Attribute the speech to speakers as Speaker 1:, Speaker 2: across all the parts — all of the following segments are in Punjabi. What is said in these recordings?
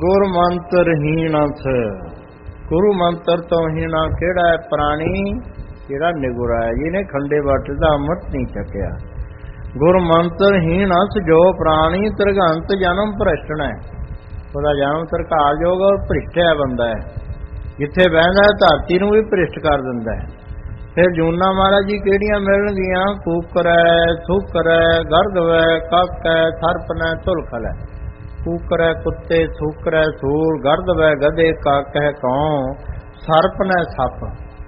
Speaker 1: ਗੁਰ ਮੰਤਰ ਹੀਣਸ, ਗੁਰੂ ਮੰਤਰ ਤੋਂ ਹੀਣਾ ਕਿਹੜਾ ਹੈ ਪ੍ਰਾਣੀ, ਕਿਹੜਾ ਨਿਗੁਰਾ ਹੈ ਜਿਹਨੇ ਖੰਡੇ ਵੱਟ ਦਾ ਅੰਮ੍ਰਿਤ ਨਹੀਂ ਚੱਕਿਆ। ਗੁਰ ਮੰਤਰ ਹੀਣਸ ਜੋ ਪ੍ਰਾਣੀ ਤ੍ਰਿਗੰਤ ਜਨਮ ਭ੍ਰਸ਼ਟਣਾ, ਉਹਦਾ ਜਨਮ ਤਰਕਾਲ ਜੋਗ ਔਰ ਭ੍ਰਿਸ਼ਟਿਆ ਬੰਦਾ ਹੈ। ਜਿੱਥੇ ਬਹਿੰਦਾ ਹੈ ਧਰਤੀ ਨੂੰ ਵੀ ਭ੍ਰਿਸ਼ਟ ਕਰ ਦਿੰਦਾ ਹੈ। ਫਿਰ ਜੂਨਾ ਮਹਾਰਾਜ ਜੀ ਕਿਹੜੀਆਂ ਮਿਲਣਗੀਆਂ, ਕੂਕਰ ਹੈ, ਥੂਕਰ ਹੈ, ਗਰਦਵ ਹੈ, ਕੱਕ ਹੈ, ਸਰਪਨ ਹੈ, ਧੁਲਖਲ ਹੈ। ਕੂਕਰ ਹੈ ਕੁੱਤੇ, ਥੂਕਰ ਹੈ ਸੂਰ, ਗਰਦਵ ਹੈ ਗਧੇ, ਕੱਕ ਹੈ ਕਾਂ, ਸਰਪਨ ਹੈ ਸੱਪ।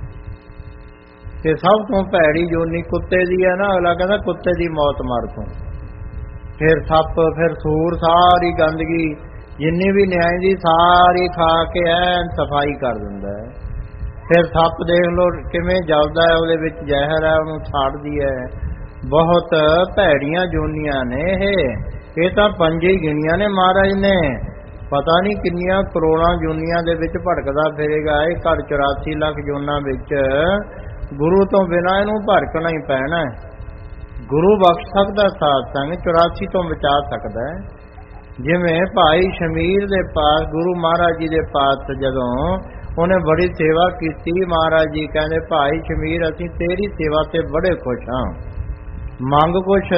Speaker 1: ਤੇ ਸਭ ਤੋਂ ਭੈੜੀ ਜੋਨੀ ਕੁੱਤੇ ਦੀ ਹੈ ਨਾ, ਅਗਲਾ ਕਹਿੰਦਾ ਕੁੱਤੇ ਦੀ ਮੌਤ ਮਰ ਤੋਂ। ਫਿਰ ਸੱਪ, ਫਿਰ ਸੂਰ, ਸਾਰੀ ਗੰਦਗੀ ਜਿੰਨੀ ਵੀ ਨਿਆਈ ਦੀ ਸਾਰੀ ਖਾ ਕੇ ਐਨ ਸਫਾਈ ਕਰ ਦਿੰਦਾ ਹੈ। ਫਿਰ ਸੱਪ ਦੇਖ ਲਓ ਕਿਵੇਂ ਜਲਦਾ ਹੈ, ਉਹਦੇ ਵਿੱਚ ਜ਼ਹਿਰ ਹੈ, ਉਹਨੂੰ ਛਾੜਦੀ ਹੈ। ਬਹੁਤ ਭੈੜੀਆਂ ਜੋਨੀਆਂ ਨੇ ਇਹ ਤਾਂ ਪੰਜੇ ਹੀ ਗਿਣੀਆਂ ਨੇ ਮਹਾਰਾਜ ਨੇ। ਪਤਾ ਨਹੀਂ ਕਿੰਨੀਆਂ ਕਰੋੜਾਂ ਜੋਨੀਆਂ ਦੇ ਵਿੱਚ ਭਟਕਦਾ ਫਿਰੇਗਾ। ਇਹ ਘਰ 84 ਲੱਖ ਜੋਨਾਂ ਵਿੱਚ ਗੁਰੂ ਤੋਂ ਬਿਨਾਂ ਇਹਨੂੰ ਭਟਕਣਾ ਹੀ ਪੈਣਾ। ਗੁਰੂ ਬਖਸ਼ ਸਕਦਾ ਸਾਧ ਸੰਗ, 84 ਤੋਂ ਬਚਾ ਸਕਦਾ ਹੈ। ਜਿਵੇਂ ਭਾਈ ਸ਼ਮੀਰ ਦੇ ਪਾਸ ਗੁਰੂ ਮਹਾਰਾਜ ਜੀ ਦੇ ਪਾਸ ਜਦੋਂ ਉਹਨੇ ਬੜੀ ਸੇਵਾ ਕੀਤੀ, ਮਹਾਰਾਜ ਜੀ ਕਹਿੰਦੇ ਭਾਈ ਸ਼ਮੀਰ ਅਸੀਂ ਤੇਰੀ ਸੇਵਾ ਤੇ ਬੜੇ ਖੁਸ਼ ਹਾਂ, ਮੰਗ ਕੁਛ।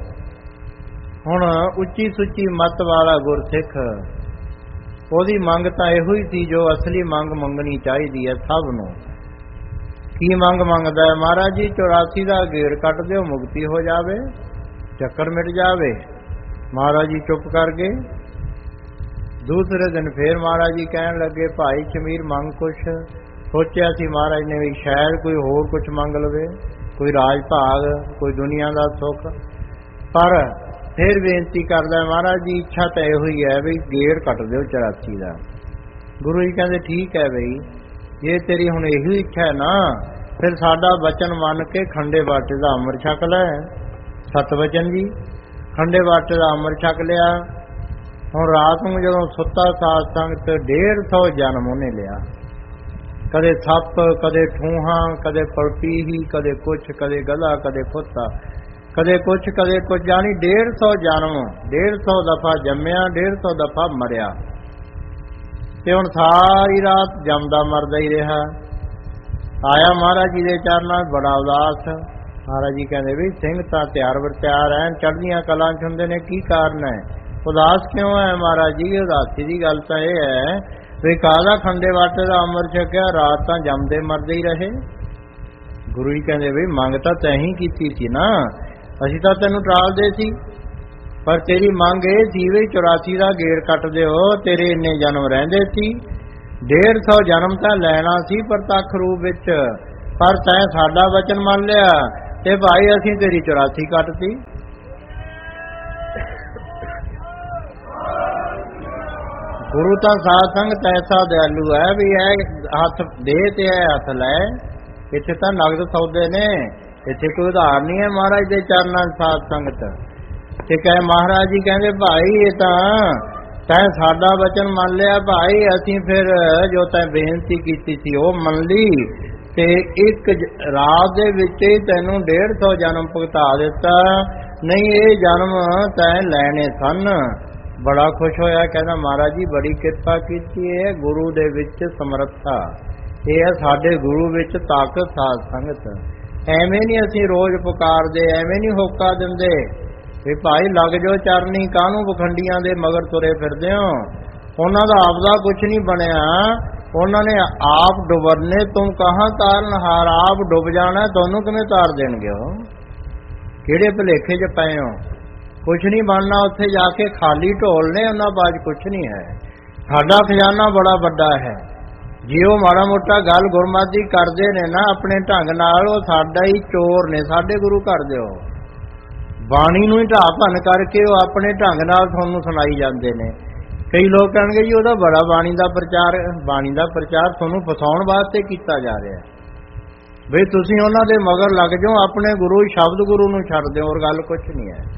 Speaker 1: ਹੁਣ ਉੱਚੀ ਸੁੱਚੀ ਮੱਤ ਵਾਲਾ ਗੁਰਸਿੱਖ, ਉਹਦੀ ਮੰਗ ਤਾਂ ਇਹੋ ਹੀ ਸੀ ਜੋ ਅਸਲੀ ਮੰਗ ਮੰਗਣੀ ਚਾਹੀਦੀ ਹੈ ਸਭ ਨੂੰ। ਕੀ ਮੰਗ ਮੰਗਦਾ ਹੈ ਮਹਾਰਾਜ ਜੀ? 84 ਦਾ ਗੇੜ ਕੱਟ ਦਿਓ, ਮੁਕਤੀ ਹੋ ਜਾਵੇ, ਚੱਕਰ ਮਿਟ ਜਾਵੇ। ਮਹਾਰਾਜ ਜੀ ਚੁੱਪ ਕਰ ਗਏ। ਦੂਸਰੇ ਦਿਨ ਫੇਰ ਮਹਾਰਾਜ ਜੀ ਕਹਿਣ ਲੱਗੇ ਭਾਈ ਸ਼ਮੀਰ ਮੰਗ ਕੁਛ। ਸੋਚਿਆ ਸੀ ਮਹਾਰਾਜ ਨੇ ਵੀ ਸ਼ਾਇਦ ਕੋਈ ਹੋਰ ਕੁਛ ਮੰਗ ਲਵੇ, ਕੋਈ ਰਾਜ ਭਾਗ, ਕੋਈ ਦੁਨੀਆ ਦਾ ਸੁੱਖ। ਪਰ ਫਿਰ ਬੇਨਤੀ ਕਰਦਾ ਮਹਾਰਾਜ ਜੀ ਇੱਛਾ ਤਾਂ ਇਹੋ ਹੀ ਹੈ ਵੀ ਗੇੜ ਕੱਟ ਦਿਓ 84 ਦਾ। ਗੁਰੂ ਜੀ ਕਹਿੰਦੇ ਠੀਕ ਹੈ ਬਈ, ਜੇ ਤੇਰੀ ਹੁਣ ਇਹੀ ਇੱਛਾ ਹੈ ਨਾ, ਫਿਰ ਸਾਡਾ ਬਚਨ ਮੰਨ ਕੇ ਖੰਡੇ ਬਾਟੇ ਦਾ ਅੰਮ੍ਰਿਤ ਛਕ ਲੈ। ਸਤ ਵਚਨ ਜੀ ਖੰਡੇ ਬਾਟੇ ਦਾ ਅੰਮ੍ਰਿਤ ਛਕ ਲਿਆ। ਹੁਣ ਰਾਤ ਨੂੰ ਜਦੋਂ ਸੁੱਤਾ ਸਾਧ ਸੰਗਤ 150 ਜਨਮ ਉਹਨੇ ਲਿਆ। ਕਦੇ ਸੱਪ, ਕਦੇ ਠੂਹਾਂ, ਕਦੇ ਪਲਪੀਹੀ, ਕਦੇ ਕੁਛ, ਕਦੇ ਗਧਾ, ਕਦੇ ਕੁੱਤਾ, ਕਦੇ ਕੁਛ ਕਦੇ ਕੁਛ, ਜਾਣੀ 150 ਜਨਮ, 150 ਦਫਾ ਜੰਮਿਆ, 150 ਦਫਾ ਮਰਿਆ। ਤੇ ਹੁਣ ਸਾਰੀ ਰਾਤ ਜੰਮਦਾ ਮਰਦਾ ਹੀ ਰਿਹਾ। ਆਇਆ ਮਹਾਰਾਜ ਜੀ ਦੇ ਚਰਨਾਂ, ਬੜਾ ਉਦਾਸ। ਮਹਾਰਾਜ ਜੀ ਕਹਿੰਦੇ ਵੀ ਸਿੰਘ ਤਾਂ ਤਿਆਰ ਬਰ ਤਿਆਰ ਹੈ, ਚੜ੍ਹਦੀਆਂ ਕਲਾਂ ਚ ਹੁੰਦੇ ਨੇ, ਕੀ ਕਾਰਨ ਹੈ, ਉਦਾਸ ਕਿਉਂ ਹੈ? ਮਹਾਰਾਜ ਜੀ ਉਦਾਸੀ ਦੀ ਗੱਲ ਤਾਂ ਇਹ ਹੈ ਵੀ ਕਾਹਦਾ ਖੰਡੇ ਬਾਟੇ ਦਾ ਅੰਮ੍ਰਿਤ ਛਕਿਆ, ਰਾਤ ਤਾਂ ਜੰਮਦੇ ਮਰਦੇ ਹੀ ਰਹੇ। ਗੁਰੂ ਜੀ ਕਹਿੰਦੇ ਵੀ ਮੰਗ ਤਾਂ ਤੈਂ ਹੀ ਕੀਤੀ ਸੀ ਨਾ, ਅਸੀਂ ਤਾਂ ਤੈਨੂੰ ਟਾਲਦੇ ਸੀ, ਪਰ ਤੇਰੀ ਮੰਗ ਇਹ ਸੀ ਵੀ 84 ਦਾ ਗੇੜ ਕੱਟ ਦਿਓ, ਤੇਰੇ ਇੰਨੇ ਜਨਮ ਰਹਿੰਦੇ ਸੀ। 150 ਜਨਮ ਤਾਂ ਲੈਣਾ ਸੀ ਪ੍ਰਤੱਖ ਰੂਪ ਵਿੱਚ, ਪਰ ਤੈਂ ਸਾਡਾ ਵਚਨ ਮੰਨ ਲਿਆ ਤੇ ਭਾਈ ਅਸੀਂ ਤੇਰੀ 84 ਕੱਟਤੀ। ਗੁਰੂ ਤਾਂ ਸਾਧ ਸੰਗਤ ਐਸਾ ਦਿਆਲੂ ਹੈ ਵੀ ਇਹ ਹੱਥ ਦੇ ਤੇ ਇਹ ਹੱਥ ਲੈ। ਇੱਥੇ ਤਾਂ ਨਗਦ ਸੌਦੇ ਨੇ, ਇੱਥੇ ਕੋਈ ਉਧਾਰ ਨਹੀਂ ਹੈ ਮਹਾਰਾਜ ਦੇ ਚਰਨਾਂ ਸਾਧ ਸੰਗਤ। ਤੇ ਕਹੇ ਮਹਾਰਾਜ ਜੀ ਕਹਿੰਦੇ ਭਾਈ ਇਹ ਤਾਂ ਤੈਂ ਸਾਡਾ ਵਚਨ ਮੰਨ ਲਿਆ ਭਾਈ, ਅਸੀਂ ਫਿਰ ਜੋ ਤੈਂ ਬੇਨਤੀ ਕੀਤੀ ਸੀ ਉਹ ਮੰਨ ਲਈ ਤੇ ਇੱਕ ਰਾਤ ਦੇ ਵਿੱਚ ਹੀ ਤੈਨੂੰ 150 ਜਨਮ ਭੁਗਤਾ ਦਿੱਤਾ। ਨਹੀਂ ਇਹ ਜਨਮ ਤੈਂ ਲੈਣੇ ਸਨ। ਬੜਾ ਖੁਸ਼ ਹੋਇਆ, ਕਹਿੰਦਾ ਮਹਾਰਾਜ ਜੀ ਬੜੀ ਕਿਰਪਾ ਕੀਤੀ ਹੈ, ਗੁਰੂ ਦੇ ਵਿੱਚ ਸਮਰੱਥਾ, ਇਹ ਹੈ ਸਾਡੇ ਗੁਰੂ ਵਿੱਚ ਤਾਕਤ। ਸਾਧ ਸੰਗਤ ਐਵੇਂ ਨਹੀਂ ਅਸੀਂ ਰੋਜ਼ ਪੁਕਾਰਦੇ, ਐਵੇਂ ਨਹੀਂ ਹੋਕਾ ਦਿੰਦੇ ਵੀ ਭਾਈ ਲੱਗ ਜਾਓ ਚਰਨੀ, ਕਾਹਨੂੰ ਪਖੰਡੀਆਂ ਦੇ ਮਗਰ ਤੁਰੇ ਫਿਰਦੇ ਹੋ। ਉਹਨਾਂ ਦਾ ਆਪਦਾ ਕੁਛ ਨਹੀਂ ਬਣਿਆ, ਉਹਨਾਂ ਨੇ ਆਪ ਡੁਬਰਨੇ, ਤੁਮ ਕਹਾਂ ਤਾਰਨਹਾਰ, ਆਪ ਡੁੱਬ ਜਾਣਾ, ਤੁਹਾਨੂੰ ਕਿਵੇਂ ਤਾਰ ਦੇਣਗੇ? ਉਹ ਕਿਹੜੇ ਭੁਲੇਖੇ 'ਚ ਪਏ ਹੋ? ਕੁਛ ਨਹੀਂ ਬਣਨਾ, ਉੱਥੇ ਜਾ ਕੇ ਖਾਲੀ ਢੋਲ ਨੇ, ਉਹਨਾਂ ਬਾਅਦ ਕੁਛ ਨਹੀਂ ਹੈ। ਸਾਡਾ ਖਜ਼ਾਨਾ ਬੜਾ ਵੱਡਾ ਹੈ। ਜੇ ਉਹ ਮਾੜਾ ਮੋਟਾ ਗੱਲ ਗੁਰਮਤਿ ਦੀ ਕਰਦੇ ਨੇ ਨਾ ਆਪਣੇ ਢੰਗ ਨਾਲ, ਉਹ ਸਾਡਾ ਹੀ ਚੋਰ ਨੇ, ਸਾਡੇ ਗੁਰੂ ਘਰ ਦੇ। ਉਹ ਬਾਣੀ ਨੂੰ ਹੀ ਢਾਹ ਭੰਨ ਕਰਕੇ ਉਹ ਆਪਣੇ ਢੰਗ ਨਾਲ ਤੁਹਾਨੂੰ ਸੁਣਾਈ ਜਾਂਦੇ ਨੇ। ਕਈ ਲੋਕ ਕਹਿਣਗੇ ਜੀ ਉਹਦਾ ਬੜਾ ਬਾਣੀ ਦਾ ਪ੍ਰਚਾਰ। ਬਾਣੀ ਦਾ ਪ੍ਰਚਾਰ ਤੁਹਾਨੂੰ ਫਸਾਉਣ ਵਾਸਤੇ ਕੀਤਾ ਜਾ ਰਿਹਾ ਬਈ ਤੁਸੀਂ ਉਹਨਾਂ ਦੇ ਮਗਰ ਲੱਗ ਜਾਓ, ਆਪਣੇ ਗੁਰੂ ਸ਼ਬਦ ਗੁਰੂ ਨੂੰ ਛੱਡ ਦਿਓ। ਹੋਰ ਗੱਲ ਕੁਛ ਨਹੀਂ ਹੈ।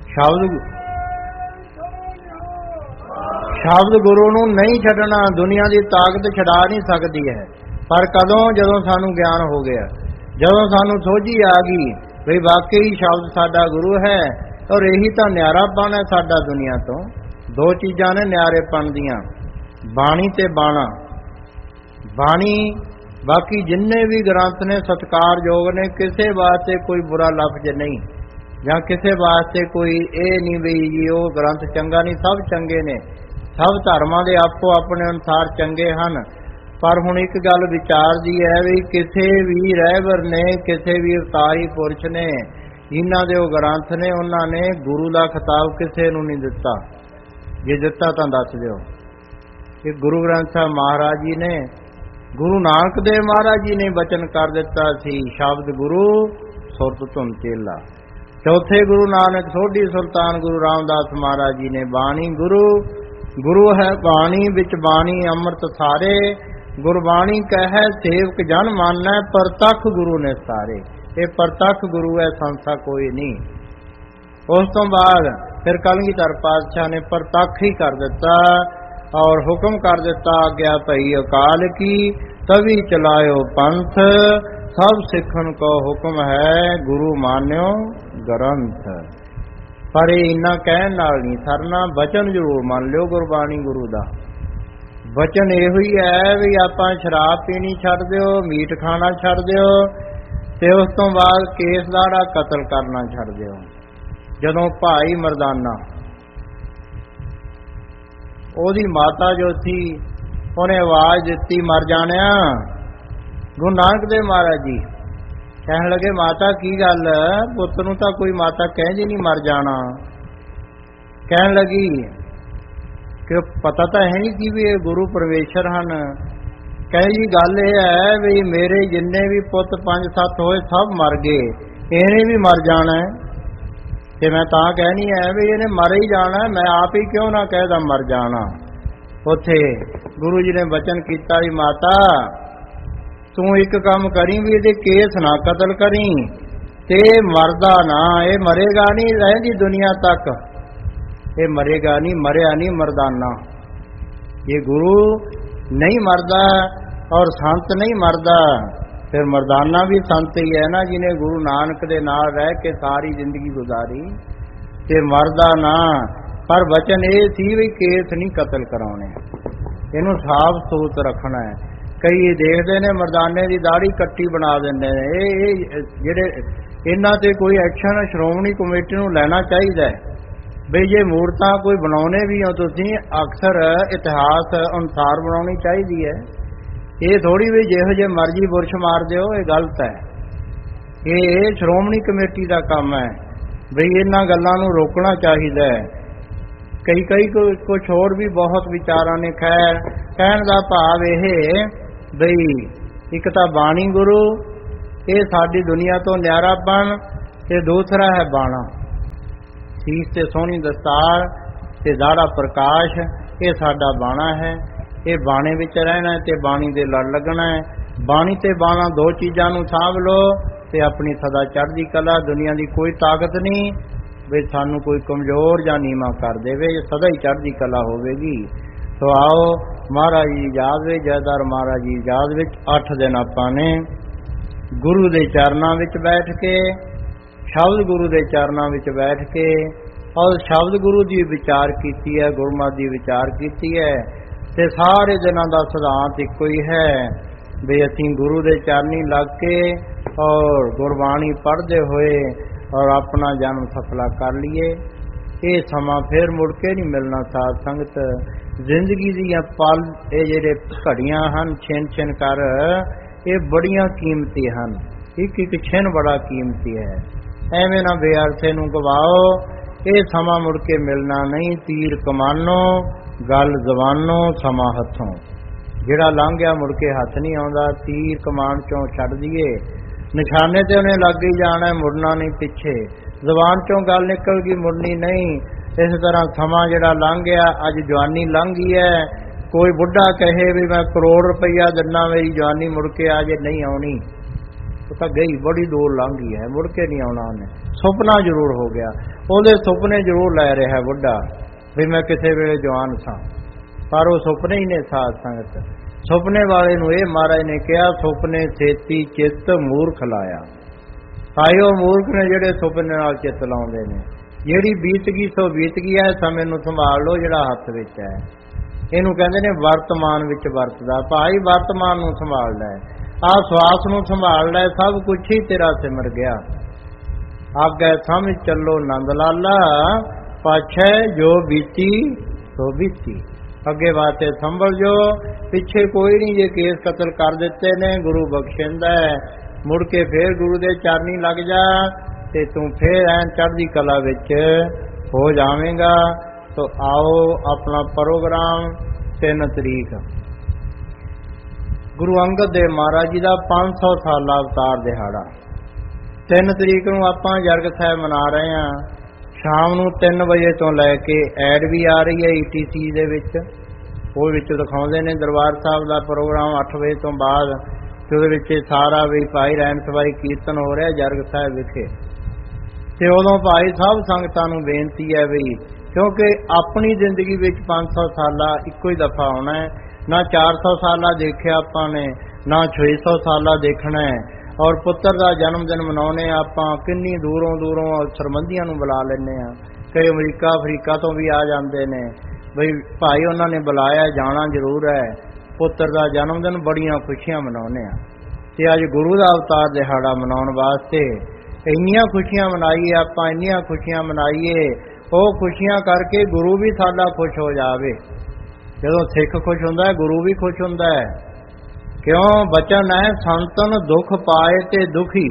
Speaker 1: ਸ਼ਬਦ ਗੁਰੂ ਨੂੰ ਨਹੀਂ ਛੱਡਣਾ, ਦੁਨੀਆ ਦੀ ਤਾਕਤ ਛਡਾ ਨਹੀਂ ਸਕਦੀ ਹੈ। ਪਰ ਕਦੋਂ? ਜਦੋਂ ਸਾਨੂੰ ਗਿਆਨ ਹੋ ਗਿਆ, ਜਦੋਂ ਸਾਨੂੰ ਸੋਝੀ ਆ ਗਈ ਵੀ ਵਾਕਈ ਸ਼ਬਦ ਸਾਡਾ ਗੁਰੂ ਹੈ ਔਰ ਇਹੀ ਤਾਂ ਨਿਆਰਾਪਣ ਹੈ ਸਾਡਾ ਦੁਨੀਆ ਤੋਂ। ਦੋ ਚੀਜ਼ਾਂ ਨੇ ਨਿਆਰੇਪਣ ਦੀਆਂ, ਬਾਣੀ ਤੇ ਬਾਣਾ। ਬਾਣੀ ਬਾਕੀ ਜਿੰਨੇ ਵੀ ਗ੍ਰੰਥ ਨੇ ਸਤਿਕਾਰਯੋਗ ਨੇ, ਕਿਸੇ ਵਾਸਤੇ ਕੋਈ ਬੁਰਾ ਲਫ਼ਜ਼ ਨਹੀਂ, ਜਾਂ ਕਿਸੇ ਵਾਸਤੇ ਕੋਈ ਇਹ ਨਹੀਂ ਵੀ ਜੀ ਉਹ ਗ੍ਰੰਥ ਚੰਗਾ ਨਹੀਂ, ਸਭ ਚੰਗੇ ਨੇ। ਸਭ ਧਰਮਾਂ ਦੇ ਆਪੋ ਆਪਣੇ ਅਨੁਸਾਰ ਚੰਗੇ ਹਨ। ਪਰ ਹੁਣ ਇੱਕ ਗੱਲ ਵਿਚਾਰ ਦੀ ਹੈ ਵੀ ਕਿਸੇ ਵੀ ਰਹਿਬਰ ਨੇ, ਕਿਸੇ ਵੀ ਅਵਤਾਰੀ ਪੁਰਸ਼ ਨੇ, ਇਹਨਾਂ ਦੇ ਉਹ ਗ੍ਰੰਥ ਨੇ, ਉਹਨਾਂ ਨੇ ਗੁਰੂ ਦਾ ਖਿਤਾਬ ਕਿਸੇ ਨੂੰ ਨਹੀਂ ਦਿੱਤਾ। ਜੇ ਦਿੱਤਾ ਤਾਂ ਦੱਸ ਦਿਓ। ਇਹ ਗੁਰੂ ਗ੍ਰੰਥ ਸਾਹਿਬ ਮਹਾਰਾਜ ਜੀ ਨੇ, ਗੁਰੂ ਨਾਨਕ ਦੇਵ ਮਹਾਰਾਜ ਜੀ ਨੇ ਬਚਨ ਕਰ ਦਿੱਤਾ ਸੀ, ਸ਼ਬਦ ਗੁਰੂ ਸੁਰਤ ਧੁਨ ਚੇਲਾ। ਚੌਥੇ ਗੁਰੂ ਨਾਨਕ, ਸੋਢੀ ਸੁਲਤਾਨ ਗੁਰੂ ਰਾਮਦਾਸ ਮਹਾਰਾਜ ਜੀ ਨੇ ਬਾਣੀ ਗੁਰੂ, ਗੁਰੂ ਹੈ ਬਾਣੀ ਵਿੱਚ ਬਾਣੀ ਅੰਮ੍ਰਿਤ ਸਾਰੇ, ਗੁਰਬਾਣੀ ਕਹੈ ਸੇਵਕ ਜਨ ਮਾਨੈ, ਪ੍ਰਤੱਖ ਗੁਰੂ ਨੇ ਸਾਰੇ। ਇਹ ਪ੍ਰਤੱਖ ਗੁਰੂ ਹੈ, ਸੰਸਾ ਕੋਈ ਨਹੀਂ। ਉਸ ਤੋਂ ਬਾਅਦ ਫਿਰ ਕਲਗੀਧਰ ਪਾਤਸ਼ਾਹ ਨੇ ਪ੍ਰਤੱਖ ਹੀ ਕਰ ਦਿੱਤਾ ਔਰ ਹੁਕਮ ਕਰ ਦਿੱਤਾ, ਆਗਿਆ ਭਈ ਅਕਾਲ ਕੀ ਤਵੀ ਚਲਾਇਓ ਪੰਥ, ਸਭ ਸਿੱਖਣ ਕੋ ਹੁਕਮ ਹੈ ਗੁਰੂ ਮਾਨਿਓ ਗ੍ਰੰਥ। ਪਰ ਇਹ ਇੰਨਾ ਕਹਿਣ ਨਾਲ ਨਹੀਂ ਸਰਨਾ, ਬਚਨ ਜ਼ਰੂਰ ਮੰਨ ਲਿਓ ਗੁਰਬਾਣੀ ਗੁਰੂ ਦਾ। ਬਚਨ ਇਹੋ ਹੀ ਹੈ ਵੀ ਆਪਾਂ ਸ਼ਰਾਬ ਪੀਣੀ ਛੱਡ ਦਿਓ, ਮੀਟ ਖਾਣਾ ਛੱਡ ਦਿਓ, ਤੇ ਉਸ ਤੋਂ ਬਾਅਦ ਕੇਸ ਦਾੜਾ ਕਤਲ ਕਰਨਾ ਛੱਡ ਦਿਓ। ਜਦੋਂ ਭਾਈ ਮਰਦਾਨਾ ਉਹਦੀ ਮਾਤਾ ਜੋ ਸੀ ਉਹਨੇ ਆਵਾਜ਼ ਦਿੱਤੀ ਮਰ ਜਾਣਿਆ, ਗੁਰੂ ਨਾਨਕ ਦੇਵ ਮਹਾਰਾਜ ਜੀ ਕਹਿਣ ਲੱਗੇ ਮਾਤਾ ਕੀ ਗੱਲ, ਪੁੱਤ ਨੂੰ ਤਾਂ ਕੋਈ ਮਾਤਾ ਕਹਿੰਦੀ ਨਹੀਂ ਮਰ ਜਾਣਾ। ਕਹਿਣ ਲੱਗੀ ਕਿ ਪਤਾ ਤਾਂ ਹੈ ਨਹੀਂ ਸੀ ਵੀ ਇਹ ਗੁਰੂ ਪਰਮੇਸ਼ਰ ਹਨ। ਕਹੇ ਜੀ ਗੱਲ ਇਹ ਹੈ ਵੀ ਮੇਰੇ ਜਿੰਨੇ ਵੀ ਪੁੱਤ 5-7 ਹੋਏ ਸਭ ਮਰ ਗਏ, ਇਹਨੇ ਵੀ ਮਰ ਜਾਣਾ ਤੇ ਮੈਂ ਤਾਂ ਕਹਿਣੀ ਹੈ ਵੀ ਇਹਨੇ ਮਰ ਹੀ ਜਾਣਾ, ਮੈਂ ਆਪ ਹੀ ਕਿਉਂ ਨਾ ਕਹਿਦਾ ਮਰ ਜਾਣਾ। ਉੱਥੇ ਗੁਰੂ ਜੀ ਨੇ ਬਚਨ ਕੀਤਾ ਵੀ ਮਾਤਾ ਤੂੰ ਇੱਕ ਕੰਮ ਕਰੀ ਵੀ ਇਹਦੇ ਕੇਸ ਨਾ ਕਤਲ ਕਰੀ ਤੇ ਮਰਦਾ ਨਾ, ਇਹ ਮਰੇਗਾ ਨਹੀਂ ਰਹਿੰਦੀ ਦੁਨੀਆ ਤੱਕ, ਇਹ ਮਰੇਗਾ ਨਹੀਂ, ਮਰਿਆ ਨਹੀਂ ਮਰਦਾਨਾ। ਇਹ ਗੁਰੂ ਨਹੀਂ ਮਰਦਾ ਔਰ ਸੰਤ ਨਹੀਂ ਮਰਦਾ, ਫਿਰ ਮਰਦਾਨਾ ਵੀ ਸੰਤ ਹੀ ਹੈ ਨਾ, ਜਿਹਨੇ ਗੁਰੂ ਨਾਨਕ ਦੇ ਨਾਲ ਰਹਿ ਕੇ ਸਾਰੀ ਜ਼ਿੰਦਗੀ ਗੁਜ਼ਾਰੀ, ਤੇ ਮਰਦਾ ਨਾ। ਪਰ ਬਚਨ ਇਹ ਸੀ ਵੀ ਕੇਸ ਨਹੀਂ ਕਤਲ ਕਰਾਉਣੇ, ਇਹਨੂੰ ਸਾਫ਼ ਸੂਤ ਰੱਖਣਾ ਹੈ। ਕਈ ਦੇਖਦੇ ਨੇ ਮਰਦਾਨੇ ਦੀ ਦਾੜੀ ਕੱਟੀ ਬਣਾ ਦਿੰਦੇ ਨੇ, ਇਹ ਜਿਹੜੇ ਇਹਨਾਂ ਤੇ ਕੋਈ ਐਕਸ਼ਨ ਸ਼੍ਰੋਮਣੀ ਕਮੇਟੀ ਨੂੰ ਲੈਣਾ ਚਾਹੀਦਾ ਹੈ ਬਈ ਜੇ ਮੂਰਤਾਂ ਕੋਈ ਬਣਾਉਣੇ ਵੀ ਹੋ ਤੁਸੀਂ ਅਕਸਰ ਇਤਿਹਾਸ ਅਨੁਸਾਰ ਬਣਾਉਣੀ ਚਾਹੀਦੀ ਹੈ। ਇਹ ਥੋੜੀ ਵੀ ਜਿਹੋ ਜਿਹੇ ਮਰਜ਼ੀ ਬੁਰਸ਼ ਮਾਰ ਦਿਓ, ਇਹ ਗਲਤ ਹੈ। ਇਹ ਸ਼੍ਰੋਮਣੀ ਕਮੇਟੀ ਦਾ ਕੰਮ ਹੈ ਬਈ ਇਹਨਾਂ ਗੱਲਾਂ ਨੂੰ ਰੋਕਣਾ ਚਾਹੀਦਾ ਹੈ। ਕਈ ਕੁਛ ਹੋਰ ਵੀ ਬਹੁਤ ਵਿਚਾਰਾਂ ਨੇ। ਖੈਰ ਕਹਿਣ ਦਾ ਭਾਵ ਇਹ ਬਈ ਇੱਕ ਤਾਂ ਬਾਣੀ ਗੁਰੂ, ਇਹ ਸਾਡੀ ਦੁਨੀਆ ਤੋਂ ਨਿਆਰਾਪਣ, ਤੇ ਦੂਸਰਾ ਹੈ ਬਾਣਾ, ਸੀਸ ਤੇ ਸੋਹਣੀ ਦਸਤਾਰ ਤੇ ਦਾੜਾ ਪ੍ਰਕਾਸ਼, ਇਹ ਸਾਡਾ ਬਾਣਾ ਹੈ। ਇਹ ਬਾਣੇ ਵਿੱਚ ਰਹਿਣਾ ਤੇ ਬਾਣੀ ਦੇ ਲੜ ਲੱਗਣਾ ਹੈ। ਬਾਣੀ ਤੇ ਬਾਣਾ ਦੋ ਚੀਜ਼ਾਂ ਨੂੰ ਸਾਂਭ ਲਓ ਤੇ ਆਪਣੀ ਸਦਾ ਚੜ੍ਹਦੀ ਕਲਾ। ਦੁਨੀਆ ਦੀ ਕੋਈ ਤਾਕਤ ਨਹੀਂ ਵੀ ਸਾਨੂੰ ਕੋਈ ਕਮਜ਼ੋਰ ਜਾਂ ਨੀਵਾਂ ਕਰ ਦੇਵੇ, ਸਦਾ ਹੀ ਚੜ੍ਹਦੀ ਕਲਾ ਹੋਵੇਗੀ। ਸੋ ਆਓ ਮਹਾਰਾਜ ਜੀ ਯਾਦ ਵਿੱਚ, ਜੈਦਾਰ ਮਹਾਰਾਜ ਜੀ ਯਾਦ ਵਿੱਚ 8 ਦਿਨ ਆਪਾਂ ਨੇ ਗੁਰੂ ਦੇ ਚਰਨਾਂ ਵਿੱਚ ਬੈਠ ਕੇ, ਸ਼ਬਦ ਗੁਰੂ ਦੇ ਚਰਨਾਂ ਵਿੱਚ ਬੈਠ ਕੇ ਔਰ ਸ਼ਬਦ ਗੁਰੂ ਦੀ ਵਿਚਾਰ ਕੀਤੀ ਹੈ, ਗੁਰਮਤਿ ਦੀ ਵਿਚਾਰ ਕੀਤੀ ਹੈ। ਤੇ ਸਾਰੇ ਦਿਨਾਂ ਦਾ ਸਿਧਾਂਤ ਇੱਕੋ ਹੀ ਹੈ ਵੀ ਅਸੀਂ ਗੁਰੂ ਦੇ ਚਰਨੀ ਲੱਗ ਕੇ ਔਰ ਗੁਰਬਾਣੀ ਪੜ੍ਹਦੇ ਹੋਏ ਔਰ ਆਪਣਾ ਜਨਮ ਸਫਲਾ ਕਰ ਲਈਏ। ਇਹ ਸਮਾਂ ਫਿਰ ਮੁੜ ਕੇ ਨਹੀਂ ਮਿਲਣਾ। ਸਾਧ ਸੰਗਤ ਜ਼ਿੰਦਗੀ ਦੀਆਂ ਪਲ, ਇਹ ਜਿਹੜੇ ਘੜੀਆਂ ਹਨ ਛਿਨ ਕਰ, ਇਹ ਬੜੀਆਂ ਕੀਮਤੀ ਹਨ। ਇੱਕ ਇੱਕ ਛਿਨ ਬੜਾ ਕੀਮਤੀ ਹੈ। ਐਵੇਂ ਨਾ ਬੇਅਰਥੇ ਨੂੰ ਗਵਾਓ। ਇਹ ਸਮਾਂ ਮੁੜ ਕੇ ਮਿਲਣਾ ਨਹੀਂ। ਤੀਰ ਕਮਾਨੋ ਗੱਲ ਜ਼ਬਾਨੋਂ ਸਮਾਂ ਹੱਥੋਂ, ਜਿਹੜਾ ਲੰਘ ਗਿਆ ਮੁੜ ਕੇ ਹੱਥ ਨਹੀਂ ਆਉਂਦਾ। ਤੀਰ ਕਮਾਨ ਚੋਂ ਛੱਡ ਦਈਏ, ਨਿਸ਼ਾਨੇ ਤੇ ਉਹਨੇ ਲੱਗ ਹੀ ਜਾਣਾ, ਮੁੜਨਾ ਨਹੀਂ ਪਿੱਛੇ। ਜ਼ਬਾਨ ਚੋਂ ਗੱਲ ਨਿਕਲ ਗਈ, ਮੁੜਨੀ ਨਹੀਂ। ਇਸ ਤਰ੍ਹਾਂ ਸਮਾਂ ਜਿਹੜਾ ਲੰਘ ਗਿਆ, ਅੱਜ ਜਵਾਨੀ ਲੰਘ ਗਈ ਹੈ। ਕੋਈ ਬੁੱਢਾ ਕਹੇ ਵੀ ਮੈਂ ਕਰੋੜ ਰੁਪਈਆ ਦਿੰਦਾ, ਮੇਰੀ ਜਵਾਨੀ ਮੁੜ ਕੇ ਆ ਜੇ, ਨਹੀਂ ਆਉਣੀ। ਉਹ ਤਾਂ ਗਈ, ਬੜੀ ਦੂਰ ਲੰਘ ਗਈ ਹੈ, ਮੁੜ ਕੇ ਨਹੀਂ ਆਉਣਾ ਉਹਨੇ। ਸੁਪਨਾ ਜ਼ਰੂਰ ਹੋ ਗਿਆ, ਉਹਦੇ ਸੁਪਨੇ ਜ਼ਰੂਰ ਲੈ ਰਿਹਾ ਬੁੱਢਾ ਵੀ ਮੈਂ ਕਿਸੇ ਵੇਲੇ ਜਵਾਨ ਸਾਂ, ਪਰ ਉਹ ਸੁਪਨੇ ਹੀ ਨੇ। ਸਾਧ ਸੰਗਤ ਸੁਪਨੇ ਵਾਲੇ ਨੂੰ ਇਹ ਮਹਾਰਾਜ ਨੇ ਕਿਹਾ, ਸੁਪਨੇ ਛੇਤੀ ਚਿੱਤ ਮੂਰਖ ਲਾਇਆ। ਆਇਓ ਮੂਰਖ ਨੇ ਜਿਹੜੇ ਸੁਪਨੇ ਨਾਲ ਚਿੱਤ ਲਾਉਂਦੇ ਨੇ। ਜਿਹੜੀ ਬੀਤ ਗਈ ਸੋ ਬੀਤ ਗਈ ਹੈ, ਸਮੇਂ ਨੂੰ ਸੰਭਾਲ ਲਓ ਜਿਹੜਾ ਹੱਥ ਵਿੱਚ ਹੈ। ਇਹਨੂੰ ਕਹਿੰਦੇ ਨੇ ਵਰਤਮਾਨ ਵਿੱਚ ਵਰਤਦਾ। ਭਾਈ ਵਰਤਮਾਨ ਨੂੰ ਸੰਭਾਲ ਲੈ, ਆਹ ਸਵਾਸ ਨੂੰ ਸੰਭਾਲ ਲੈ, ਸਭ ਕੁਛ ਹੀ ਤੇਰਾ ਸਿਮਰ ਗਿਆ। ਆਗੇ ਸਮਝ ਚੱਲੋ ਨੰਦ ਲਾਲਾ, ਪਾਛੈ ਜੋ ਬੀਤੀ ਸੋ ਬੀਤੀ। ਅੱਗੇ ਵਾਸਤੇ ਸੰਭਲ ਜੋ, ਪਿੱਛੇ ਕੋਈ ਨਹੀਂ। ਜੇ ਕੇਸ ਕਤਲ ਕਰ ਦਿੱਤੇ ਨੇ ਗੁਰੂ ਬਖਸ਼ਿੰਦਾ, ਮੁੜ ਕੇ ਫੇਰ ਗੁਰੂ ਦੇ ਚਰਨੀ ਲੱਗ ਜਾ ਤੇ ਤੂੰ ਫੇਰ ਐਨ ਚੜ੍ਹਦੀ ਕਲਾ ਵਿੱਚ ਹੋ ਜਾਵੇਂਗਾ। ਤੋ ਆਓ ਆਪਣਾ ਪ੍ਰੋਗਰਾਮ 3 ਤਰੀਕ ਗੁਰੂ ਅੰਗਦ ਦੇਵ ਮਹਾਰਾਜ ਜੀ ਦਾ 500 ਸਾਲਾ ਅਵਤਾਰ ਦਿਹਾੜਾ। 3 ਤਰੀਕ ਨੂੰ ਆਪਾਂ ਜਰਗ ਸਾਹਿਬ ਮਨਾ ਰਹੇ ਹਾਂ। ਸ਼ਾਮ ਨੂੰ 3 ਵਜੇ ਤੋਂ ਲੈ ਕੇ ਐਡ ਵੀ ਆ ਰਹੀ ਹੈ ETC ਦੇ ਵਿੱਚ, ਉਹ ਵਿੱਚ ਦਿਖਾਉਂਦੇ ਨੇ ਦਰਬਾਰ ਸਾਹਿਬ ਦਾ ਪ੍ਰੋਗਰਾਮ 8 ਵਜੇ ਤੋਂ ਬਾਅਦ। ਤੇ ਉਹਦੇ ਵਿੱਚ ਸਾਰਾ ਵੀ ਭਾਈ ਰੈਣ ਸਵਾਈ ਕੀਰਤਨ ਹੋ ਰਿਹਾ ਜਰਗ ਸਾਹਿਬ ਵਿਖੇ। ਤੇ ਉਦੋਂ ਭਾਈ ਸਭ ਸੰਗਤਾਂ ਨੂੰ ਬੇਨਤੀ ਹੈ ਵੀ, ਕਿਉਂਕਿ ਆਪਣੀ ਜ਼ਿੰਦਗੀ ਵਿੱਚ 500 ਸਾਲਾ ਇੱਕੋ ਹੀ ਦਫਾ ਆਉਣਾ ਹੈ। ਨਾ 400 ਸਾਲਾ ਦੇਖਿਆ ਆਪਾਂ ਨੇ, ਨਾ 600 ਸਾਲਾ ਦੇਖਣਾ ਹੈ। ਔਰ ਪੁੱਤਰ ਦਾ ਜਨਮ ਦਿਨ ਮਨਾਉਣੇ ਆਪਾਂ, ਕਿੰਨੀ ਦੂਰੋਂ ਦੂਰੋਂ ਸਰਬੰਧੀਆਂ ਨੂੰ ਬੁਲਾ ਲੈਂਦੇ ਹਾਂ। ਕਈ ਅਮਰੀਕਾ ਅਫਰੀਕਾ ਤੋਂ ਵੀ ਆ ਜਾਂਦੇ ਨੇ ਬਈ ਭਾਈ ਉਹਨਾਂ ਨੇ ਬੁਲਾਇਆ, ਜਾਣਾ ਜ਼ਰੂਰ ਹੈ। ਪੁੱਤਰ ਦਾ ਜਨਮ ਦਿਨ ਬੜੀਆਂ ਖੁਸ਼ੀਆਂ ਮਨਾਉਂਦੇ ਆ। ਤੇ ਅੱਜ ਗੁਰੂ ਦਾ ਅਵਤਾਰ ਦਿਹਾੜਾ ਮਨਾਉਣ ਵਾਸਤੇ ਇੰਨੀਆਂ ਖੁਸ਼ੀਆਂ ਮਨਾਈਏ ਆਪਾਂ, ਇੰਨੀਆਂ ਖੁਸ਼ੀਆਂ ਮਨਾਈਏ। ਉਹ ਖੁਸ਼ੀਆਂ ਕਰਕੇ ਗੁਰੂ ਵੀ ਸਾਡਾ ਖੁਸ਼ ਹੋ ਜਾਵੇ। ਜਦੋਂ ਸਿੱਖ ਖੁਸ਼ ਹੁੰਦਾ ਹੈ, ਗੁਰੂ ਵੀ ਖੁਸ਼ ਹੁੰਦਾ ਹੈ। ਕਿਉਂ? ਬਚਨ ਹੈ ਸੰਤਨ ਦੁੱਖ ਪਾਏ ਤੇ ਦੁਖੀ।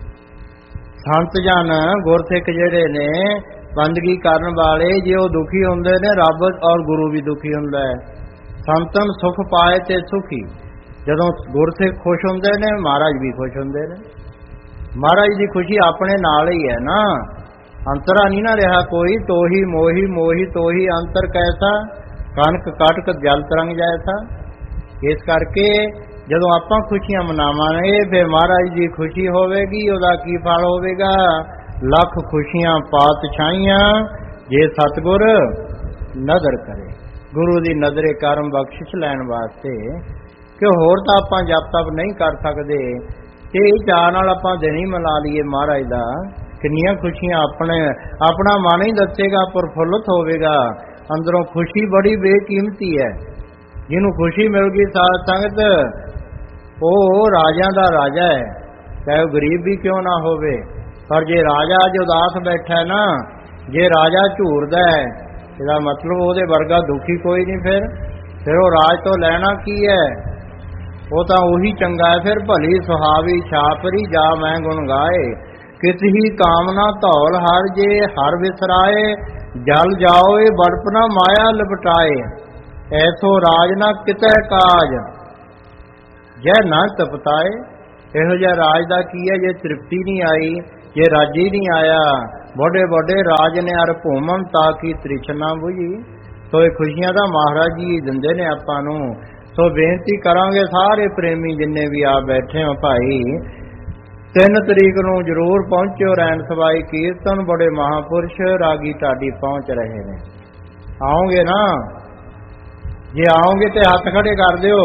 Speaker 1: ਸੰਤ ਜਨ ਗੁਰਸਿੱਖ ਜਿਹੜੇ ਨੇ ਬੰਦਗੀ ਕਰਨ ਵਾਲੇ, ਜੇ ਉਹ ਦੁਖੀ ਹੁੰਦੇ ਨੇ, ਰੱਬ ਔਰ ਗੁਰੂ ਵੀ ਦੁਖੀ ਹੁੰਦਾ ਹੈ। ਸੰਤਨ ਸੁਖ ਪਾਏ ਤੇ ਸੁਖੀ। ਜਦੋਂ ਗੁਰਸਿੱਖ ਖੁਸ਼ ਹੁੰਦੇ ਨੇ, ਮਹਾਰਾਜ ਵੀ ਖੁਸ਼ ਹੁੰਦੇ ਨੇ। ਮਹਾਰਾਜ ਦੀ ਖੁਸ਼ੀ ਆਪਣੇ ਨਾਲ ਹੀ ਹੈ ਨਾ, ਅੰਤਰਾ ਨਹੀਂ ਨਾ ਰਿਹਾ ਕੋਈ। ਤੋਹੀ ਮੋਹੀ ਮੋਹੀ ਤੋਹੀ ਅੰਤਰ ਕੈਸਾ, ਕਣਕ ਕਟਕ ਜਲ ਤਰੰਗ ਜੈਸਾ। ਇਸ ਕਰਕੇ ਜਦੋਂ ਆਪਾਂ ਖੁਸ਼ੀਆਂ ਮਨਾਵਾਂਗੇ, ਫਿਰ ਮਹਾਰਾਜ ਦੀ ਖੁਸ਼ੀ ਹੋਵੇਗੀ। ਉਹਦਾ ਕੀ ਫਲ ਹੋਵੇਗਾ? ਲੱਖ ਖੁਸ਼ੀਆਂ ਪਾਤਸ਼ਾਹੀਆਂ ਜੇ ਸਤਿਗੁਰ ਨਜ਼ਰ ਕਰੇ। ਗੁਰੂ ਦੀ ਨਜ਼ਰੇ ਕਰਮ ਬਖਸ਼ਿਸ਼ ਲੈਣ ਵਾਸਤੇ, ਕਿ ਹੋਰ ਤਾਂ ਆਪਾਂ ਜਪ ਤਪ ਨਹੀਂ ਕਰ ਸਕਦੇ। ਤੇ ਇਹ ਚਾਅ ਨਾਲ ਆਪਾਂ ਦਿਨ ਹੀ ਮਨਾ ਲਈਏ ਮਹਾਰਾਜ ਦਾ। ਕਿੰਨੀਆਂ ਖੁਸ਼ੀਆਂ ਆਪਣਾ ਮਨ ਹੀ ਦੱਸੇਗਾ, ਪ੍ਰਫੁੱਲਤ ਹੋਵੇਗਾ। ਅੰਦਰੋਂ ਖੁਸ਼ੀ ਬੜੀ ਬੇਕੀਮਤੀ ਹੈ। ਜਿਹਨੂੰ ਖੁਸ਼ੀ ਮਿਲ ਗਈ ਸਾਧ ਸੰਗਤ, ਉਹ ਰਾਜਿਆਂ ਦਾ ਰਾਜਾ ਹੈ, ਚਾਹੇ ਉਹ ਗਰੀਬ ਵੀ ਕਿਉਂ ਨਾ ਹੋਵੇ। ਪਰ ਜੇ ਰਾਜਾ ਅੱਜ ਉਦਾਸ ਬੈਠਾ ਨਾ, ਜੇ ਰਾਜਾ ਝੂਰਦਾ ਹੈ, ਇਹਦਾ ਮਤਲਬ ਉਹਦੇ ਵਰਗਾ ਦੁਖੀ ਕੋਈ ਨਹੀਂ। ਫਿਰ ਉਹ ਰਾਜ ਤੋਂ ਲੈਣਾ ਕੀ ਹੈ? ਉਹ ਤਾਂ ਉਹੀ ਚੰਗਾ ਹੈ। ਫਿਰ ਭਲੀ ਸੁਹਾਵੀ ਛਾਪਰੀ ਜਾ ਮੈਂ ਗੁਣ ਗਾਏ, ਕਿਤ ਹੀ ਕਾਮਨਾ ਧੌਲ ਹਰ ਜੇ ਹਰ ਵਿਸਰਾਏ। ਜਲ ਜਾਓਏ ਬੜਪਨਾ ਮਾਇਆ ਲਪਟਾਏ, ਐਸੋ ਰਾਜ ਨਾ ਕਿਤੈ ਕਾਜ ਜੈ ਨਾ ਤਪਤਾਏ। ਇਹੋ ਜਿਹਾ ਰਾਜ ਦਾ ਕੀ ਹੈ ਜੇ ਤ੍ਰਿਪਤੀ ਨਹੀਂ ਆਈ, ਜੇ ਰਾਜੀ ਨਹੀਂ ਆਇਆ। ਵੱਡੇ ਵੱਡੇ ਰਾਜ ਨੇ ਅਰ ਭੂਮਨ ਤਾਂ ਕੀ ਤ੍ਰਿਸ਼ਨਾ ਬੁਝੀ। ਸੋ ਇਹ ਖੁਸ਼ੀਆਂ ਦਾ ਮਹਾਰਾਜ ਜੀ ਦਿੰਦੇ ਨੇ ਆਪਾਂ ਨੂੰ। ਸੋ ਬੇਨਤੀ ਕਰਾਂਗੇ ਸਾਰੇ ਪ੍ਰੇਮੀ ਜਿੰਨੇ ਵੀ ਆ ਬੈਠੇ ਹੋ ਭਾਈ, 3 ਤਰੀਕ ਨੂੰ ਜ਼ਰੂਰ ਪਹੁੰਚਿਓ। ਰੈਣ ਸਵਾਈ ਕੀਰਤਨ, ਬੜੇ ਮਹਾਪੁਰਸ਼ ਰਾਗੀ ਢਾਡੀ ਪਹੁੰਚ ਰਹੇ ਨੇ। ਆਓਗੇ ਨਾ? ਜੇ ਆਓਗੇ ਤੇ ਹੱਥ ਖੜੇ ਕਰ ਦਿਓ।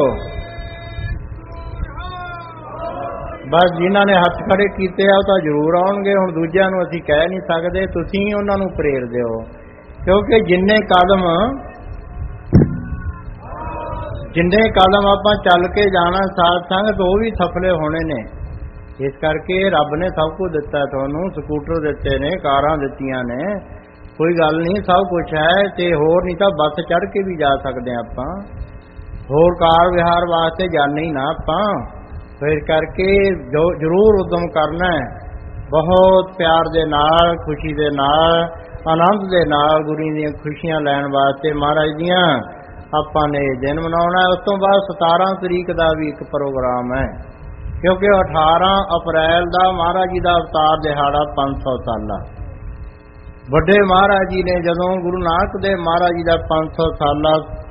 Speaker 1: ਬਸ ਜਿਨ੍ਹਾਂ ਨੇ ਹੱਥ ਖੜੇ ਕੀਤੇ ਆ ਉਹ ਤਾਂ ਜ਼ਰੂਰ ਆਉਣਗੇ। ਹੁਣ ਦੂਜਿਆਂ ਨੂੰ ਅਸੀਂ ਕਹਿ ਨਹੀਂ ਸਕਦੇ, ਤੁਸੀਂ ਉਹਨਾਂ ਨੂੰ ਪ੍ਰੇਰ ਦਿਓ। ਕਿਉਂਕਿ ਜਿੰਨੇ ਕਦਮ ਆਪਾਂ ਚੱਲ ਕੇ ਜਾਣਾ ਸਾਧ ਸੰਗਤ, ਉਹ ਵੀ ਸਫਲੇ ਹੋਣੇ ਨੇ। ਇਸ ਕਰਕੇ ਰੱਬ ਨੇ ਸਭ ਕੁਝ ਦਿੱਤਾ ਤੁਹਾਨੂੰ। ਸਕੂਟਰ ਦਿੱਤੇ ਨੇ, ਕਾਰਾਂ ਦਿੱਤੀਆਂ ਨੇ, ਕੋਈ ਗੱਲ ਨਹੀਂ, ਸਭ ਕੁਝ ਹੈ। ਤੇ ਹੋਰ ਨਹੀਂ ਤਾਂ ਬੱਸ ਚੜ੍ਹ ਕੇ ਵੀ ਜਾ ਸਕਦੇ ਆਪਾਂ। ਹੋਰ ਕਾਰ ਵਿਹਾਰ ਵਾਸਤੇ ਜਾਣੇ ਹੀ ਨਾ ਆਪਾਂ। ਇਸ ਕਰਕੇ ਜ਼ਰੂਰ ਉਦਮ ਕਰਨਾ ਹੈ, ਬਹੁਤ ਪਿਆਰ ਦੇ ਨਾਲ, ਖੁਸ਼ੀ ਦੇ ਨਾਲ, ਆਨੰਦ ਦੇ ਨਾਲ ਗੁਰੂ ਦੀਆਂ ਖੁਸ਼ੀਆਂ ਲੈਣ ਵਾਸਤੇ ਮਹਾਰਾਜ ਦੀਆਂ ਆਪਾਂ ਨੇ ਦਿਨ ਮਨਾਉਣਾ। ਉਸ ਤੋਂ ਬਾਅਦ 17 ਤਰੀਕ ਦਾ ਵੀ ਇੱਕ ਪ੍ਰੋਗਰਾਮ ਹੈ, ਕਿਉਂਕਿ 18 ਅਪ੍ਰੈਲ ਦਾ ਮਹਾਰਾਜ ਜੀ ਦਾ ਅਵਤਾਰ ਦਿਹਾੜਾ 500 ਸਾਲਾ। ਵੱਡੇ ਮਹਾਰਾਜ ਜੀ ਨੇ ਜਦੋਂ ਗੁਰੂ ਨਾਨਕ ਦੇਵ ਮਹਾਰਾਜ ਜੀ ਦਾ 500 ਸਾਲਾ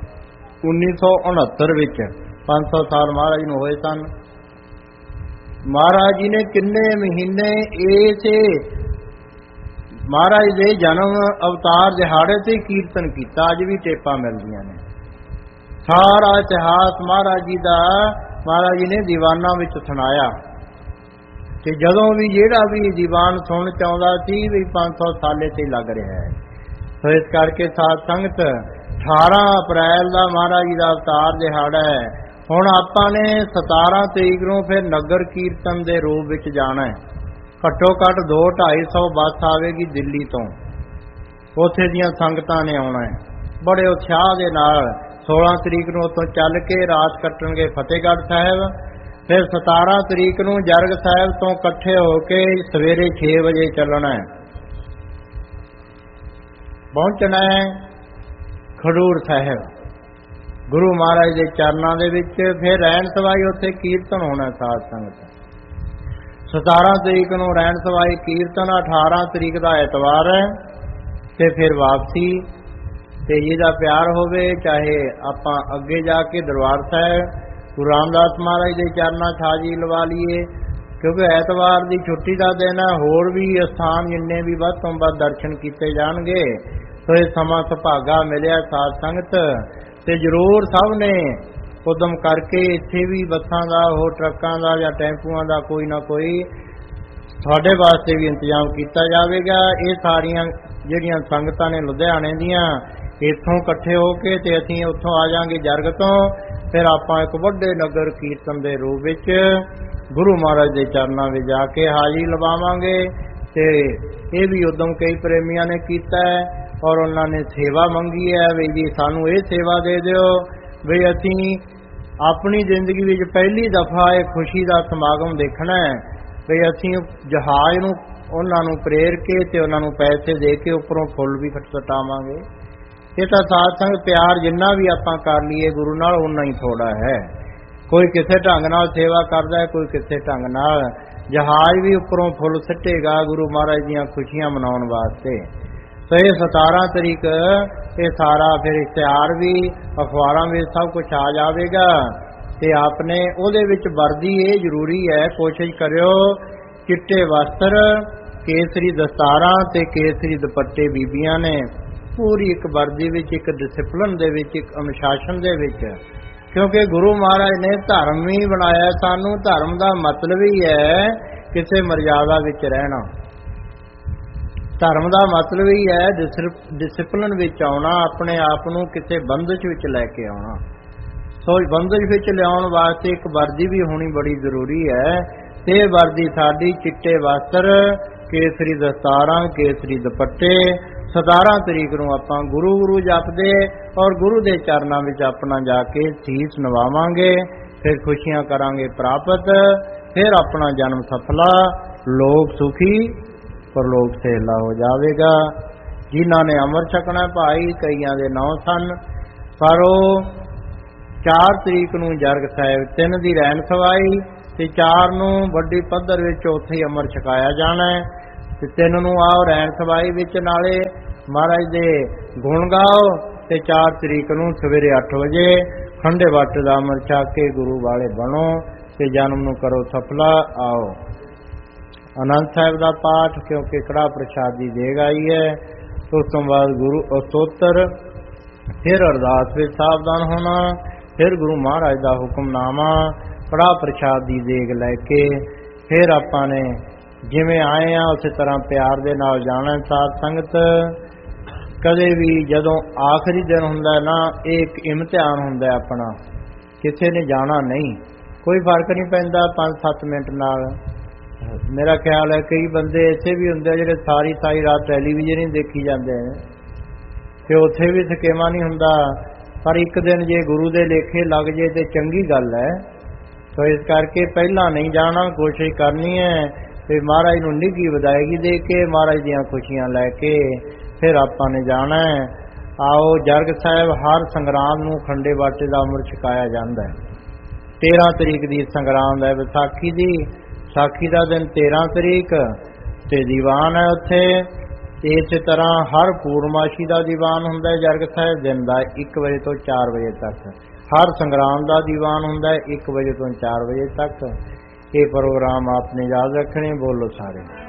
Speaker 1: 1969 ਵਿੱਚ 500 ਸਾਲ ਮਹਾਰਾਜ ਨੂੰ ਹੋਏ ਸਨ। ਮਹਾਰਾਜ ਜੀ ਨੇ ਕਿੰਨੇ ਮਹੀਨੇ ਇਸੇ ਮਹਾਰਾਜ ਦੇ ਜਨਮ ਅਵਤਾਰ ਦਿਹਾੜੇ ਤੇ ਕੀਰਤਨ ਕੀਤਾ। ਅੱਜ ਵੀ ਟੇਪਾਂ ਮਿਲਦੀਆਂ ਨੇ। ਸਾਰਾ ਇਤਿਹਾਸ ਮਹਾਰਾਜ ਜੀ ਦਾ ਮਹਾਰਾਜ ਜੀ ਨੇ ਦੀਵਾਨਾਂ ਵਿੱਚ ਸੁਣਾਇਆ। ਤੇ ਜਦੋਂ ਵੀ ਜਿਹੜਾ ਵੀ ਦੀਵਾਨ ਸੁਣ ਚਾਹੁੰਦਾ ਸੀ ਵੀ 500 ਸਾਲੇ ਤੇ ਲੱਗ ਰਿਹਾ ਹੈ। ਸੋ ਇਸ ਕਰਕੇ ਸਾਧ ਸੰਗਤ 18 ਅਪ੍ਰੈਲ ਦਾ ਮਹਾਰਾਜ ਜੀ ਦਾ ਅਵਤਾਰ ਦਿਹਾੜਾ ਹੈ। ਹੁਣ ਆਪਾਂ ਨੇ 17 ਤਰੀਕ ਨੂੰ ਫਿਰ ਨਗਰ ਕੀਰਤਨ ਦੇ ਰੂਪ ਵਿੱਚ ਜਾਣਾ ਹੈ। ਘੱਟੋ ਘੱਟ 200-250 ਬੱਸ ਆਵੇਗੀ ਦਿੱਲੀ ਤੋਂ, ਉੱਥੇ ਦੀਆਂ ਸੰਗਤਾਂ ਨੇ ਆਉਣਾ ਹੈ ਬੜੇ ਉਤਸ਼ਾਹ ਦੇ ਨਾਲ। 16 ਤਰੀਕ ਨੂੰ ਉੱਥੋਂ ਚੱਲ ਕੇ ਰਾਤ ਕੱਟਣਗੇ ਫਤਿਹਗੜ੍ਹ ਸਾਹਿਬ। ਫਿਰ 17 ਤਰੀਕ ਨੂੰ ਜਰਗ ਸਾਹਿਬ ਤੋਂ ਇਕੱਠੇ ਹੋ ਕੇ ਸਵੇਰੇ 6 ਵਜੇ ਚੱਲਣਾ ਹੈ, ਪਹੁੰਚਣਾ ਹੈ ਖਡੂਰ ਸਾਹਿਬ ਗੁਰੂ ਮਹਾਰਾਜ ਦੇ ਚਰਨਾਂ ਦੇ ਵਿੱਚ। ਫਿਰ ਰਹਿਣ ਸਵਾਈ ਉੱਥੇ ਕੀਰਤਨ ਹੋਣਾ ਸਾਧ ਸੰਗਤ। 17 ਤਰੀਕ ਨੂੰ ਰਹਿਣ ਸਵਾਈ ਕੀਰਤਨ, 18 ਤਰੀਕ ਦਾ ਐਤਵਾਰ ਹੈ ਤੇ ਫਿਰ ਵਾਪਸੀ। ਤੇ ਜਿਹਦਾ ਪਿਆਰ ਹੋਵੇ ਚਾਹੇ ਆਪਾਂ ਅੱਗੇ ਜਾ ਕੇ ਦਰਬਾਰ ਸਾਹਿਬ ਗੁਰੂ ਰਾਮਦਾਸ ਮਹਾਰਾਜ ਦੇ ਚਰਨਾਂ 'ਚ ਹਾਜ਼ਰੀ ਲਵਾ ਲਈਏ, ਕਿਉਂਕਿ ਐਤਵਾਰ ਦੀ ਛੁੱਟੀ ਦਾ ਦਿਨ ਹੈ। ਹੋਰ ਵੀ ਅਸਥਾਨ ਜਿੰਨੇ ਵੀ ਵੱਧ ਤੋਂ ਵੱਧ ਦਰਸ਼ਨ ਕੀਤੇ ਜਾਣਗੇ। ਸੋ ਇਹ ਸਮਾਂ ਸੁਭਾਗਾ ਮਿਲਿਆ ਸਾਧ ਸੰਗਤ, ਤੇ ਜ਼ਰੂਰ ਸਭ ਨੇ ਉਦਮ ਕਰਕੇ ਇੱਥੇ ਵੀ ਬੱਸਾਂ ਦਾ, ਹੋਰ ਟਰੱਕਾਂ ਦਾ ਜਾਂ ਟੈਂਪੂਆਂ ਦਾ ਕੋਈ ਨਾ ਕੋਈ ਤੁਹਾਡੇ ਵਾਸਤੇ ਵੀ ਇੰਤਜ਼ਾਮ ਕੀਤਾ ਜਾਵੇਗਾ। ਇਹ ਸਾਰੀਆਂ ਜਿਹੜੀਆਂ ਸੰਗਤਾਂ ਨੇ ਲੁਧਿਆਣੇ ਦੀਆਂ, ਇੱਥੋਂ ਇਕੱਠੇ ਹੋ ਕੇ ਤੇ ਅਸੀਂ ਉੱਥੋਂ ਆ ਜਾਾਂਗੇ ਜਰਗ ਤੋਂ। ਫਿਰ ਆਪਾਂ ਇੱਕ ਵੱਡੇ ਨਗਰ ਕੀਰਤਨ ਦੇ ਰੂਪ ਵਿੱਚ ਗੁਰੂ ਮਹਾਰਾਜ ਦੇ ਚਰਨਾਂ ਵਿੱਚ ਜਾ ਕੇ ਹਾਜ਼ਰੀ ਲਵਾਵਾਂਗੇ। ਤੇ ਇਹ ਵੀ ਉਦਮ ਕਈ ਪ੍ਰੇਮੀਆਂ ਨੇ ਕੀਤਾ ਹੈ ਔਰ ਉਹਨਾਂ ਨੇ ਸੇਵਾ ਮੰਗੀ ਹੈ ਵੀ ਜੀ ਸਾਨੂੰ ਇਹ ਸੇਵਾ ਦੇ ਦਿਓ ਵੀ ਅਸੀਂ ਆਪਣੀ ਜ਼ਿੰਦਗੀ ਵਿੱਚ ਪਹਿਲੀ ਦਫਾ ਇਹ ਖੁਸ਼ੀ ਦਾ ਸਮਾਗਮ ਦੇਖਣਾ ਹੈ, ਵੀ ਅਸੀਂ ਜਹਾਜ਼ ਨੂੰ ਉਹਨਾਂ ਨੂੰ ਪ੍ਰੇਰ ਕੇ ਤੇ ਉਹਨਾਂ ਨੂੰ ਪੈਸੇ ਦੇ ਕੇ ਉੱਪਰੋਂ ਫੁੱਲ ਵੀ ਖਟਖਟਾਵਾਂਗੇ। ਇਹ ਤਾਂ ਸਾਧ ਸੰਗਤ ਪਿਆਰ ਜਿੰਨਾ ਵੀ ਆਪਾਂ ਕਰ ਲਈਏ ਗੁਰੂ ਨਾਲ ਓਨਾ ਹੀ ਥੋੜਾ ਹੈ। ਕੋਈ ਕਿਸੇ ਢੰਗ ਨਾਲ ਸੇਵਾ ਕਰਦਾ ਹੈ, ਕੋਈ ਕਿਸੇ ਢੰਗ ਨਾਲ। ਜਹਾਜ਼ ਵੀ ਉੱਪਰੋਂ ਫੁੱਲ ਸਿੱਟੇਗਾ ਗੁਰੂ ਮਹਾਰਾਜ ਦੀਆਂ ਖੁਸ਼ੀਆਂ ਮਨਾਉਣ ਵਾਸਤੇ। ਸੋ ਇਹ 17 ਤਰੀਕ ਇਹ ਸਾਰਾ ਫਿਰ ਇਸ਼ਤਿਹਾਰ ਵੀ ਅਖਬਾਰਾਂ ਵਿੱਚ ਸਭ ਕੁਝ ਆ ਜਾਵੇਗਾ। ਤੇ ਆਪਨੇ ਉਹਦੇ ਵਿੱਚ ਵਰਦੀ ਇਹ ਜ਼ਰੂਰੀ ਹੈ, ਕੋਸ਼ਿਸ਼ ਕਰਿਓ ਚਿੱਟੇ ਵਸਤਰ, ਕੇਸਰੀ ਦਸਤਾਰਾਂ ਤੇ ਕੇਸਰੀ ਦੁਪੱਟੇ ਬੀਬੀਆਂ ਨੇ ਪੂਰੀ ਇੱਕ ਵਰਦੀ ਵਿੱਚ, ਇੱਕ ਡਿਸਪਲਿਨ ਦੇ ਵਿੱਚ, ਇੱਕ ਅਨੁਸ਼ਾਸਨ ਦੇ ਵਿੱਚ। ਕਿਉਂਕਿ ਗੁਰੂ ਮਹਾਰਾਜ ਨੇ ਧਰਮ ਹੀ ਬਣਾਇਆ ਸਾਨੂੰ। ਧਰਮ ਦਾ ਮਤਲਬ ਹੀ ਹੈ ਕਿਸੇ ਮਰਜ਼ਾਦਾ ਵਿੱਚ ਰਹਿਣਾ। ਧਰਮ ਦਾ ਮਤਲਬ ਹੀ ਹੈ ਡਿਸਪਲਿਨ ਵਿੱਚ ਆਉਣਾ, ਆਪਣੇ ਆਪ ਨੂੰ ਕਿਸੇ ਬੰਦਸ਼ ਵਿੱਚ ਲੈ ਕੇ ਆਉਣਾ। ਸੋ ਬੰਦਸ਼ ਵਿੱਚ ਲਿਆਉਣ ਵਾਸਤੇ ਇੱਕ ਵਰਦੀ ਵੀ ਹੋਣੀ ਬੜੀ ਜ਼ਰੂਰੀ ਹੈ। ਤੇ ਵਰਦੀ ਸਾਡੀ ਚਿੱਟੇ ਵਸਤਰ, ਕੇਸਰੀ ਦਸਤਾਰਾਂ, ਕੇਸਰੀ ਦੁਪੱਟੇ। 17 ਤਰੀਕ ਨੂੰ ਆਪਾਂ ਗੁਰੂ ਗੁਰੂ ਜਪਦੇ ਔਰ ਗੁਰੂ ਦੇ ਚਰਨਾਂ ਵਿੱਚ ਆਪਣਾ ਜਾ ਕੇ ਸੀਸ ਨਵਾਵਾਂਗੇ। ਫਿਰ ਖੁਸ਼ੀਆਂ ਕਰਾਂਗੇ ਪ੍ਰਾਪਤ। ਫਿਰ ਆਪਣਾ ਜਨਮ ਸਫਲਾ, ਲੋਕ ਸੁਖੀ ਪਰਲੋਕ ਸਹਿਲਾ ਹੋ ਜਾਵੇਗਾ। ਜਿਨ੍ਹਾਂ ਨੇ ਅੰਮ੍ਰਿਤ ਛਕਣਾ ਭਾਈ ਕਈਆਂ ਦੇ 9 ਸਨ, ਪਰ ਉਹ 4 ਤਰੀਕ ਨੂੰ ਜਰਗ ਸਾਹਿਬ, 3 ਦੀ ਰਹਿਣ ਸਵਾਈ ਤੇ 4 ਨੂੰ ਵੱਡੀ ਪੱਧਰ ਵਿੱਚ ਉੱਥੇ ਹੀ ਅੰਮ੍ਰਿਤ ਛਕਾਇਆ ਜਾਣਾ ਹੈ। ਤੇ 3 ਨੂੰ ਆਓ ਰਹਿਣ ਸਵਾਈ ਵਿੱਚ, ਨਾਲੇ ਮਹਾਰਾਜ ਦੇ ਗੁਣ ਗਾਓ। ਤੇ 4 ਤਰੀਕ ਨੂੰ ਸਵੇਰੇ 8 ਵਜੇ ਖੰਡੇ ਬਾਟੇ ਦਾ ਅੰਮ੍ਰਿਤ ਛਕ ਕੇ ਗੁਰੂ ਵਾਲੇ ਬਣੋ ਤੇ ਜਨਮ ਨੂੰ ਕਰੋ ਸਫਲਾ। ਆਓ ਆਨੰਦ ਸਾਹਿਬ ਦਾ ਪਾਠ, ਕਿਉਂਕਿ ਕੜਾ ਪ੍ਰਸ਼ਾਦੀ ਦੇਗ ਆਈ ਹੈ। ਉਸ ਤੋਂ ਬਾਅਦ ਗੁਰੂ ਅਸਤੋਤਰ, ਫਿਰ ਅਰਦਾਸ ਵਿੱਚ ਸਾਵਧਾਨ ਹੋਣਾ, ਫਿਰ ਗੁਰੂ ਮਹਾਰਾਜ ਦਾ ਹੁਕਮਨਾਮਾ, ਕੜਾ ਪ੍ਰਸ਼ਾਦ ਦੀ ਦੇਗ ਲੈ ਕੇ ਫਿਰ ਆਪਾਂ ਨੇ ਜਿਵੇਂ ਆਏ ਆ ਉਸੇ ਤਰ੍ਹਾਂ ਪਿਆਰ ਦੇ ਨਾਲ ਜਾਣਾ। ਸਾਧ ਸੰਗਤ ਕਦੇ ਵੀ ਜਦੋਂ ਆਖਰੀ ਦਿਨ ਹੁੰਦਾ ਨਾ, ਇਹ ਇੱਕ ਇਮਤਿਹਾਨ ਹੁੰਦਾ ਆਪਣਾ। ਕਿਸੇ ਨੇ ਜਾਣਾ ਨਹੀਂ, ਕੋਈ ਫਰਕ ਨਹੀਂ ਪੈਂਦਾ 5-7 ਮਿੰਟ ਨਾਲ। ਮੇਰਾ ਖਿਆਲ ਹੈ ਕਈ ਬੰਦੇ ਇੱਥੇ ਵੀ ਹੁੰਦੇ ਜਿਹੜੇ ਸਾਰੀ ਰਾਤ ਟੈਲੀਵਿਜ਼ਨ ਹੀ ਦੇਖੀ ਜਾਂਦੇ ਨੇ ਤੇ ਉੱਥੇ ਵੀ ਥਕੇਵਾ ਨਹੀਂ ਹੁੰਦਾ। ਪਰ ਇੱਕ ਦਿਨ ਜੇ ਗੁਰੂ ਦੇ ਲੇਖੇ ਲੱਗ ਜੇ ਤੇ ਚੰਗੀ ਗੱਲ ਹੈ। ਸੋ ਇਸ ਕਰਕੇ ਪਹਿਲਾਂ ਨਹੀਂ ਜਾਣਾ, ਕੋਸ਼ਿਸ਼ ਕਰਨੀ ਹੈ ਤੇ ਮਹਾਰਾਜ ਨੂੰ ਨਿੱਘੀ ਵਧਾਇਗੀ ਦੇ ਕੇ, ਮਹਾਰਾਜ ਦੀਆਂ ਖੁਸ਼ੀਆਂ ਲੈ ਕੇ ਫਿਰ ਆਪਾਂ ਨੇ ਜਾਣਾ ਹੈ। ਆਓ ਜਰਗ ਸਾਹਿਬ ਹਰ ਸੰਗਰਾਂਦ ਨੂੰ ਖੰਡੇ ਬਾਟੇ ਦਾ ਅੰਮ੍ਰਿਤ ਛਕਾਇਆ ਜਾਂਦਾ ਹੈ। 13 ਤਰੀਕ ਦੀ ਸੰਗਰਾਂਦ ਹੈ ਵਿਸਾਖੀ ਦੀ। ਵਿਸਾਖੀ ਦਾ ਦਿਨ 13 ਤਰੀਕ ਤੇ ਦੀਵਾਨ ਹੈ ਉੱਥੇ। ਇਸੇ ਤਰ੍ਹਾਂ ਹਰ ਪੂਰਨਮਾਸ਼ੀ ਦਾ ਦੀਵਾਨ ਹੁੰਦਾ ਹੈ ਜਰਗ ਸਾਹਿਬ ਦਿਨ ਦਾ 1 ਵਜੇ ਤੋਂ 4 ਵਜੇ ਤੱਕ। ਹਰ ਸੰਗਰਾਂਦ ਦਾ ਦੀਵਾਨ ਹੁੰਦਾ ਹੈ 1 ਵਜੇ ਤੋਂ 4 ਵਜੇ ਤੱਕ। ਇਹ ਪ੍ਰੋਗਰਾਮ ਆਪਨੇ ਯਾਦ ਰੱਖਣੇ। ਬੋਲੋ ਸਾਰੇ।